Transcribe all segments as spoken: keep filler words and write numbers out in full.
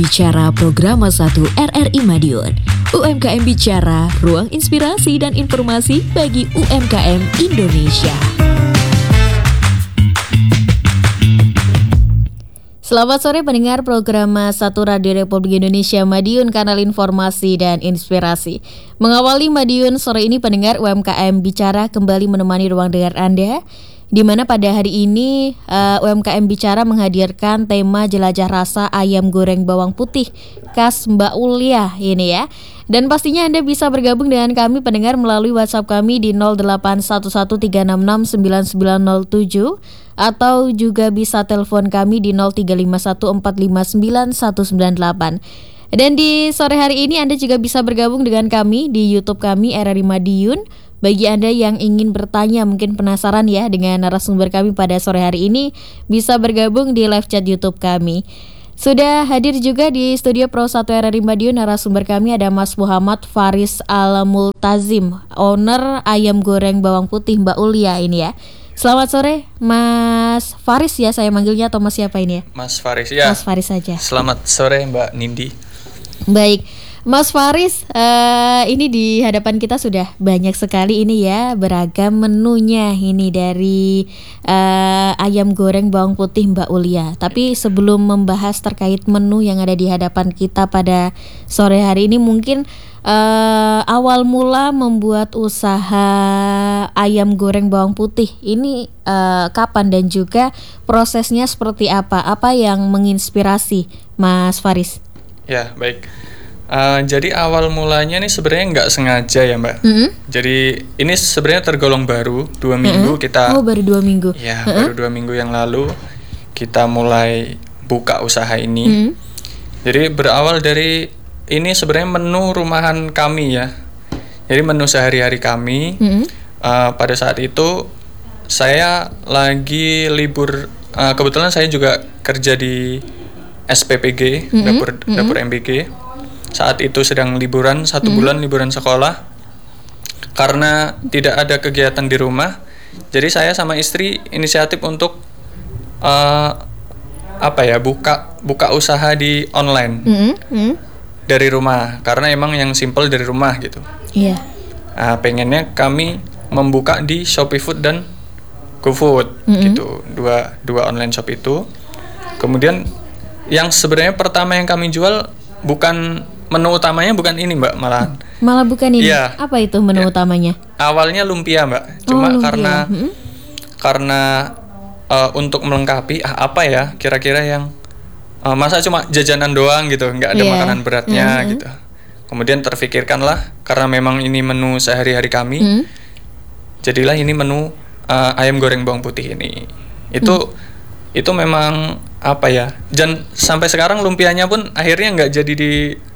Bicara Program satu R R I Madiun. U M K M Bicara, ruang inspirasi dan informasi bagi U M K M Indonesia. Selamat sore pendengar program satu Radio Republik Indonesia Madiun, kanal informasi dan inspirasi. Mengawali Madiun sore ini, pendengar U M K M Bicara kembali menemani ruang dengar Anda, di mana pada hari ini uh, U M K M Bicara menghadirkan tema jelajah rasa ayam goreng bawang putih khas Mbak Ulia ini ya. Dan pastinya Anda bisa bergabung dengan kami pendengar melalui WhatsApp kami di nol delapan satu satu tiga enam enam sembilan sembilan nol tujuh atau juga bisa telepon kami di nol tiga lima satu empat lima sembilan satu sembilan delapan. Dan di sore hari ini Anda juga bisa bergabung dengan kami di YouTube kami R R I Madiun. Bagi Anda yang ingin bertanya, mungkin penasaran ya dengan narasumber kami pada sore hari ini, bisa bergabung di live chat YouTube kami. Sudah hadir juga di studio Pro satu R R I Madiun narasumber kami ada Mas Muhammad Faris Al-Multazim, owner ayam goreng bawang putih Mbak Ulia ini ya. Selamat sore Mas Faris ya, saya manggilnya, atau Mas siapa ini ya? Mas Faris ya. Mas Faris saja. Selamat sore Mbak Nindi. Baik, Mas Faris, uh, ini di hadapan kita sudah banyak sekali ini ya, beragam menunya ini dari uh, ayam goreng bawang putih Mbak Ulia. Tapi sebelum membahas terkait menu yang ada di hadapan kita pada sore hari ini, mungkin uh, awal mula membuat usaha ayam goreng bawang putih ini uh, kapan dan juga prosesnya seperti apa? Apa yang menginspirasi Mas Faris? Ya, baik. Uh, jadi awal mulanya nih sebenarnya nggak sengaja ya Mbak. Mm-hmm. Jadi ini sebenarnya tergolong baru, dua minggu mm-hmm. kita. Oh, baru dua minggu. Ya, mm-hmm. baru dua minggu yang lalu kita mulai buka usaha ini. Mm-hmm. Jadi berawal dari ini sebenarnya menu rumahan kami ya. Jadi menu sehari-hari kami. Mm-hmm. Uh, pada saat itu saya lagi libur. Uh, kebetulan saya juga kerja di S P P G, mm-hmm. dapur mm-hmm. dapur M B G. Saat itu sedang liburan, satu hmm. bulan liburan sekolah. Karena tidak ada kegiatan di rumah, jadi saya sama istri inisiatif untuk uh, apa ya buka buka usaha di online hmm. Hmm. dari rumah. Karena emang yang simple dari rumah gitu. Iya. Yeah. Nah, pengennya kami membuka di Shopee Food dan GoFood hmm. gitu, dua dua online shop itu. Kemudian yang sebenarnya pertama yang kami jual bukan menu utamanya, bukan ini Mbak, malah. Malah bukan ini. Ya. Apa itu menu ya. utamanya? Awalnya lumpia Mbak. Cuma oh, lumpia. karena hmm? karena uh, untuk melengkapi ah, apa ya kira-kira yang uh, masa cuma jajanan doang gitu, nggak ada yeah. makanan beratnya mm-hmm. gitu. Kemudian terfikirkanlah karena memang ini menu sehari-hari kami. Mm. Jadilah ini menu uh, ayam goreng bawang putih ini. Itu mm. itu memang apa ya? Dan sampai sekarang lumpianya pun akhirnya nggak jadi di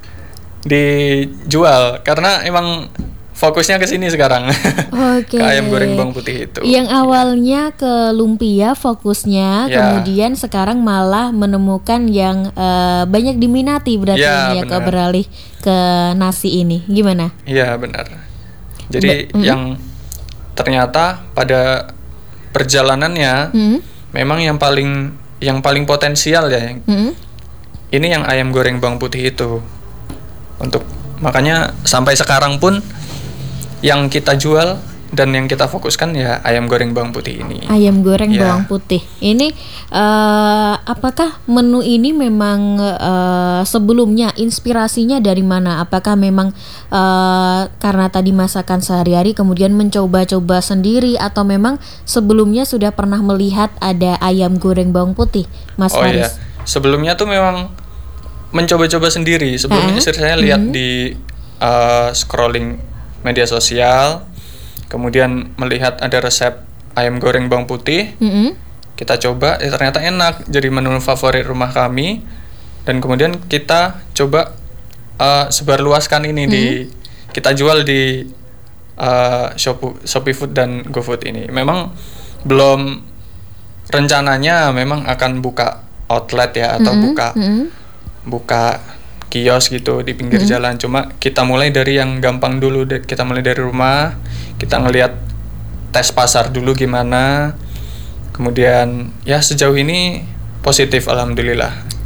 dijual karena emang fokusnya ke sini sekarang. Oke. Ke ayam goreng bawang putih itu. Yang awalnya ke lumpia fokusnya, ya. Kemudian sekarang malah menemukan yang uh, banyak diminati berarti ya, ya ke beralih ke nasi ini. Gimana? Iya, benar. Jadi Be- yang ternyata pada perjalanannya hmm? memang yang paling yang paling potensial ya. Hmm? Ini yang ayam goreng bawang putih itu. Untuk makanya sampai sekarang pun yang kita jual dan yang kita fokuskan ya ayam goreng bawang putih ini. Ayam goreng ya. bawang putih. Ini uh, apakah menu ini memang uh, sebelumnya inspirasinya dari mana? Apakah memang uh, karena tadi masakan sehari-hari kemudian mencoba-coba sendiri, atau memang sebelumnya sudah pernah melihat ada ayam goreng bawang putih, Mas oh, Faris? Iya. Sebelumnya tuh memang mencoba-coba sendiri. Sebelumnya istri saya lihat mm-hmm. di uh, scrolling media sosial, kemudian melihat ada resep ayam goreng bawang putih. Mm-hmm. Kita coba, ya ternyata enak, jadi menu favorit rumah kami. Dan kemudian kita coba uh, sebarluaskan ini mm-hmm. di kita jual di uh, Shopee, Shopee Food dan GoFood ini. Memang belum rencananya memang akan buka outlet ya atau mm-hmm. buka mm-hmm. buka kios gitu di pinggir hmm. jalan. Cuma kita mulai dari yang gampang dulu. Kita mulai dari rumah, kita ngelihat tes pasar dulu gimana. Kemudian ya sejauh ini positif alhamdulillah.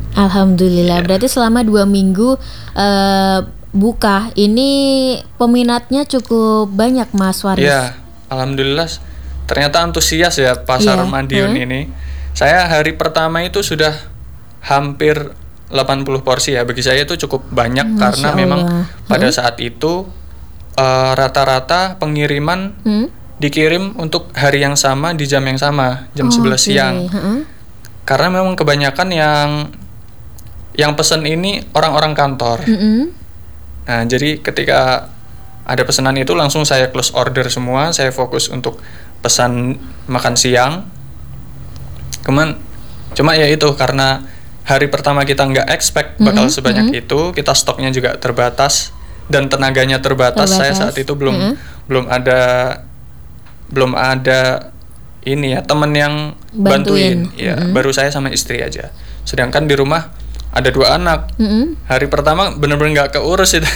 Alhamdulillah. Berarti selama dua minggu uh, buka ini peminatnya cukup banyak, Mas Faris. Iya, alhamdulillah. Ternyata antusias ya pasar yeah. Madiun hmm. ini. Saya hari pertama itu sudah hampir delapan puluh porsi ya. Bagi saya itu cukup banyak. Masya karena Allah. Memang hmm? pada saat itu uh, rata-rata pengiriman hmm? dikirim untuk hari yang sama di jam yang sama, jam oh, sebelas okay. siang. Uh-huh. Karena memang kebanyakan yang yang pesen ini orang-orang kantor. Uh-huh. Nah, jadi ketika ada pesanan itu langsung saya close order semua, saya fokus untuk pesan makan siang. Kemudian cuma ya itu karena hari pertama kita nggak expect bakal uh-huh. sebanyak uh-huh. itu, kita stoknya juga terbatas dan tenaganya terbatas. terbatas. Saya saat itu belum uh-huh. belum ada belum ada ini ya teman yang bantuin, bantuin. ya mm-hmm. baru saya sama istri aja. Sedangkan di rumah ada dua anak. Mm-hmm. Hari pertama bener-bener nggak keurus itu,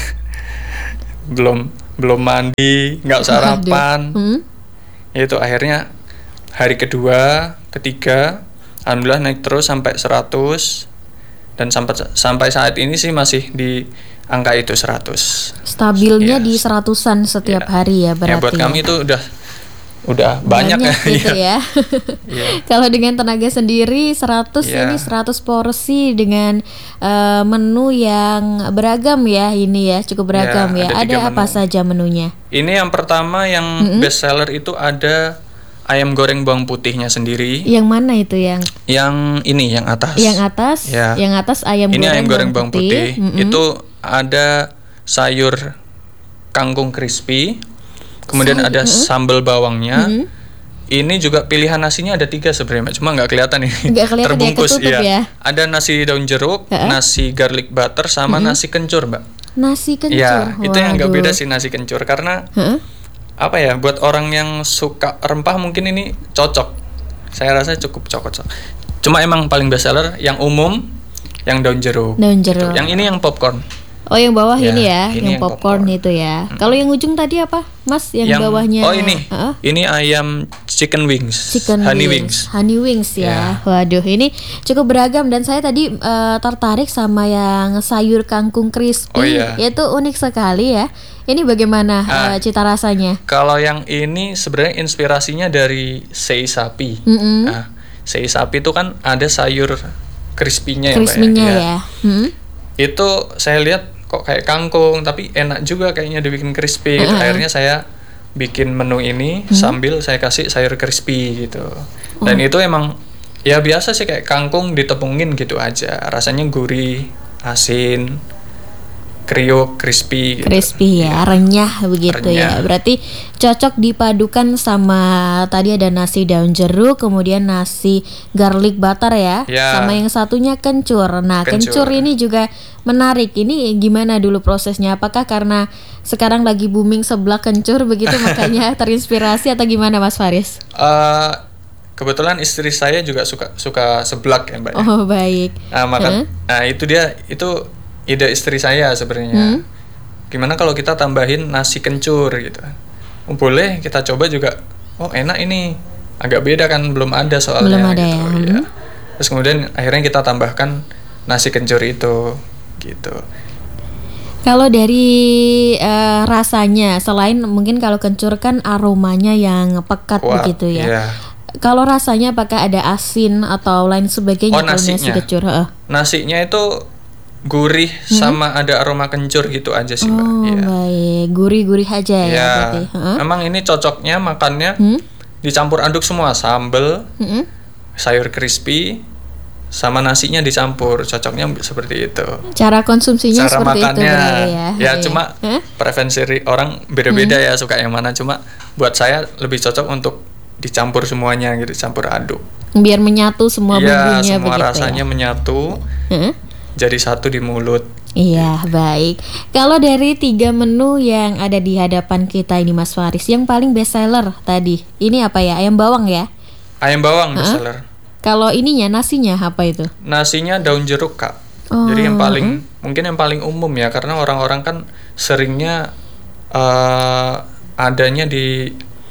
belum belum mandi, nggak sarapan. Mm-hmm. Itu akhirnya hari kedua, ketiga, alhamdulillah naik terus sampai seratus dan sampai sampai saat ini sih masih di angka itu seratus. Stabilnya ya. Di seratusan setiap ya. hari ya berarti. Ya buat kami itu udah udah banyak, banyak gitu ya. yeah. Kalau dengan tenaga sendiri seratus yeah. ini seratus porsi dengan uh, menu yang beragam ya ini ya, cukup beragam yeah, ya. Ada, ada apa menu. saja menunya? Ini yang pertama yang mm-hmm. best seller itu ada ayam goreng bawang putihnya sendiri. Yang mana itu yang? Yang ini yang atas. Yang atas? Ya. Yang atas ayam ini goreng ayam goreng bawang putih. putih. Mm-hmm. Itu ada sayur kangkung crispy. Kemudian Say, ada uh, sambal bawangnya. Uh-huh. Ini juga pilihan nasinya ada tiga sebenarnya, cuma nggak kelihatan ini. Nggak kelihatan terbungkus ya. ya. Ada nasi daun jeruk, uh-huh. nasi garlic butter, sama uh-huh. nasi kencur, Mbak. Nasi kencur. Ya, itu yang nggak beda sih nasi kencur karena uh-huh. apa ya? Buat orang yang suka rempah mungkin ini cocok. Saya rasa cukup cocok. Cuma emang paling best seller yang umum, yang daun jeruk. Daun jeruk. Gitu. Yang ini yang popcorn. Oh yang bawah ya, ini ya, ini yang, yang popcorn, popcorn itu ya. Hmm. Kalau yang ujung tadi apa, Mas? Yang, yang bawahnya? Oh ini, uh-uh. ini ayam chicken wings, chicken honey wings. wings, honey wings ya. Yeah. Waduh, ini cukup beragam dan saya tadi uh, tertarik sama yang sayur kangkung crispy. Oh, iya. Itu unik sekali ya. Ini bagaimana uh, uh, cita rasanya? Kalau yang ini sebenarnya inspirasinya dari sei sapi. Mm-hmm. Nah, sei sapi itu kan ada sayur crispy-nya ya, crispy-nya ya. ya. Hmm? Itu saya lihat kok kayak kangkung tapi enak juga kayaknya dibikin crispy gitu. Uh-huh. Akhirnya saya bikin menu ini hmm. sambil saya kasih sayur crispy gitu. Dan oh. itu emang ya biasa sih kayak kangkung ditepungin gitu aja. Rasanya gurih, asin, kriuk, crispy gitu. Crispy ya, renyah begitu renyah. ya. Berarti cocok dipadukan sama tadi ada nasi daun jeruk, kemudian nasi garlic butter ya, ya. Sama yang satunya kencur. Nah, kencur. kencur ini juga menarik. Ini gimana dulu prosesnya? Apakah karena sekarang lagi booming seblak kencur begitu makanya terinspirasi atau gimana, Mas Faris? Uh, kebetulan istri saya juga suka suka seblak ya, Mbak. Oh, baik. Nah, maka huh? nah itu dia itu ide istri saya sebenarnya. Hmm? Gimana kalau kita tambahin nasi kencur gitu? Oh, boleh, kita coba juga. Oh, enak ini. Agak beda kan, belum ada soalnya belum ada gitu. Ya. Ya. Terus kemudian akhirnya kita tambahkan nasi kencur itu gitu. Kalau dari uh, rasanya, selain mungkin kalau kencur kan aromanya yang pekat Wah, begitu ya. Iya. Kalau rasanya apakah ada asin atau lain sebagainya? Oh, kalau nasi kencur? Uh. Nasinya itu gurih hmm? sama ada aroma kencur gitu aja sih, Mbak. Oh, ya. Baik, gurih-gurih aja ya, ya berarti. Huh? Emang ini cocoknya makannya hmm? dicampur aduk semua, sambal, hmm? sayur crispy, sama nasinya dicampur, cocoknya seperti itu. Cara konsumsinya Cara seperti makannya, itu ya. Ya, ya cuma huh? preferensi orang beda-beda hmm? ya suka yang mana. Cuma buat saya lebih cocok untuk dicampur semuanya gitu, campur aduk. Biar menyatu semua ya, bumbunya semua begitu rasanya ya? menyatu. Hmm? Jadi satu di mulut. Iya, baik. Kalau dari tiga menu yang ada di hadapan kita ini, Mas Faris, yang paling best seller tadi, ini apa ya? Ayam bawang ya? Ayam bawang best seller. Kalau ininya, nasinya apa itu? Nasinya daun jeruk, Kak. Oh. Jadi yang paling, hmm? mungkin yang paling umum ya, karena orang-orang kan seringnya uh, adanya di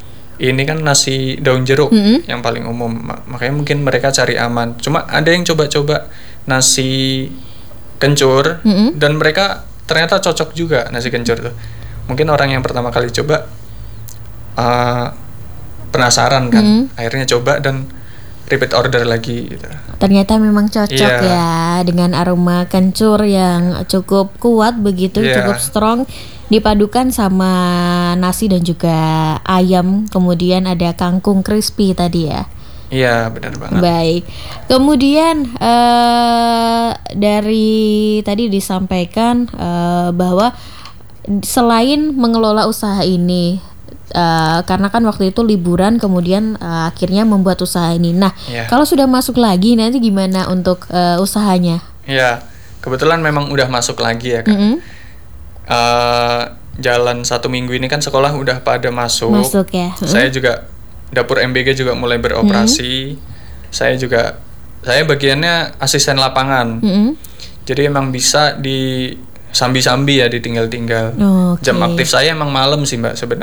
ini kan nasi daun jeruk Mm-mm. yang paling umum, Ma- makanya mungkin mereka cari aman. Cuma ada yang coba-coba nasi kencur Mm-mm. dan mereka ternyata cocok juga nasi kencur tuh. Mungkin orang yang pertama kali coba uh, penasaran kan, Mm-mm. akhirnya coba dan repeat order lagi gitu. Ternyata memang cocok Iya. ya dengan aroma kencur yang cukup kuat begitu, Iya. cukup strong, dipadukan sama nasi dan juga ayam, kemudian ada kangkung crispy tadi ya. Iya, benar banget. Baik. Kemudian eh, dari tadi disampaikan eh, bahwa selain mengelola usaha ini, eh, karena kan waktu itu liburan, kemudian eh, akhirnya membuat usaha ini. Nah, Iya. kalau sudah masuk lagi nanti gimana untuk eh, usahanya? Iya, kebetulan memang udah masuk lagi ya Kak. Mm-mm. Eh, jalan satu minggu ini kan sekolah udah pada masuk. Masuk ya. Mm-mm. Saya juga dapur M B G juga mulai beroperasi. Saya juga saya bagiannya asisten lapangan. Mm-mm. Jadi emang bisa di sambi-sambi ya, ditinggal-tinggal. Oke. Jam aktif saya emang malam sih Mbak sebenarnya.